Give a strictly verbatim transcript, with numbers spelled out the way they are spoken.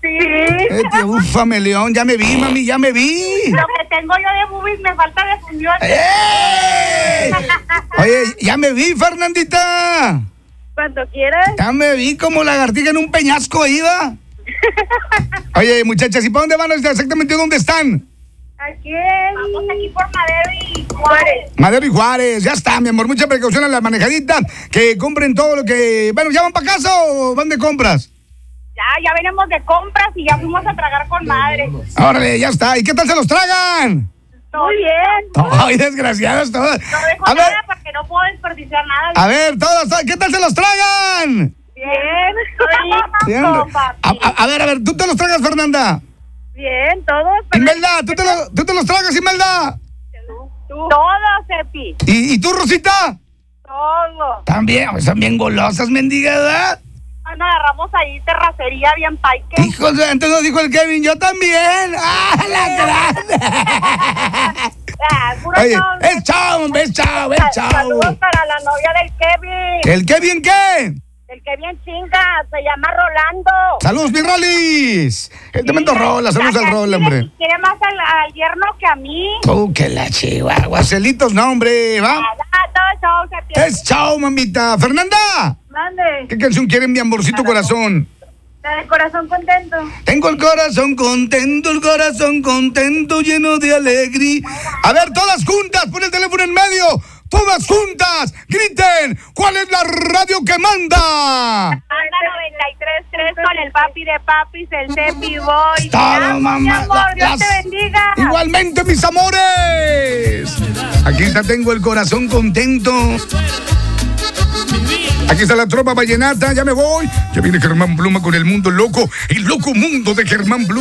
Sí. Este, ufa, León, ya me vi, mami, ya me vi. Lo que tengo yo de boobies me falta de función. ¡Ey! Oye, ya me vi, Fernandita. Cuando quieras. Ya me vi como lagartija en un peñasco ahí, ¿va? Oye, muchachas, ¿y para dónde van? Exactamente, ¿dónde están? Aquí Vamos aquí por Madero y Juárez. Madero y Juárez, ya está, mi amor, mucha precaución a la manejadita, que compren todo lo que... Bueno, ¿ya van para casa o van de compras? Ya, ya venimos de compras y ya fuimos a tragar con madre. Órale, ya está, ¿y qué tal se los tragan? Muy bien. Ay, desgraciadas todas. No dejo A nada ver, porque no puedo desperdiciar nada. a ver, todas, ¿qué tal se los tragan? Bien. Bien. Rico, A, papi. a- a ver, a ver, ¿tú te los tragas, Fernanda? Bien, todos. Imelda, ¿tú te, lo- ¿tú te los tragas, Imelda? Todos, Epi. ¿Y, y tú, Rosita? Todo. También, pues, son bien golosas, mendiga, ¿verdad? Nos agarramos ahí terracería bien paique. Hijos de, entonces nos dijo el Kevin, yo también. ¡Ah, la grande! Ah, puro Oye, show. es chao, hombre, es chao, es chao. Saludos para la novia del Kevin. ¿El Kevin qué? El Kevin chinga, se llama Rolando. Saludos, mi Rolis. El tremendo Rola, saludos al Rola, Quiere- hombre. Quiere más al, al yerno que a mí. Oh, que la chihuahua. Celitos, no, hombre, ¿va? Ah, todo show se pierde. Es chao, mamita. Fernanda, Mande. ¿qué canción quiere mi amorcito corazón? La de corazón contento. Tengo el corazón contento, el corazón contento, lleno de alegría. A ver, todas juntas, pon el teléfono en medio. Todas juntas, griten. ¿Cuál es la radio que manda? Anda noventa y tres punto tres con el papi de papis, el Tepi Boy. Todo, Te amo, mamá. mi amor, Dios Las- te bendiga. Igualmente, mis amores. Aquí está, tengo el corazón contento. Aquí está la tropa vallenata, ya me voy. Ya viene Germán Pluma con el mundo loco, el loco mundo de Germán Pluma.